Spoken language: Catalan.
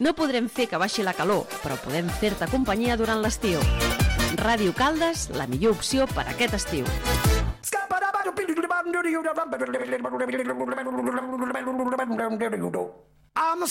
No podrem fer que baixi la calor, però podem fer-te companyia durant l'estiu. Ràdio Caldes, la millor opció per a aquest estiu. I'm a